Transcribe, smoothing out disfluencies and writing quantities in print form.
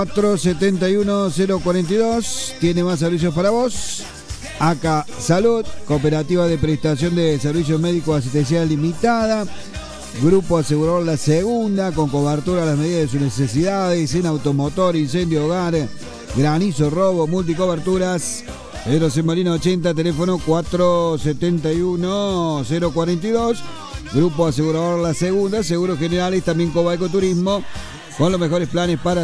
471-042. Tiene más servicios para vos. ACA Salud, cooperativa de prestación de servicios médicos asistencial limitada. Grupo asegurador La Segunda, con cobertura a las medidas de sus necesidades en automotor, incendio, hogar, granizo, robo, multicoberturas. Pedro Semolina 80, teléfono 471-042. Grupo asegurador La Segunda, seguros generales, también Cobalco Turismo, con los mejores planes para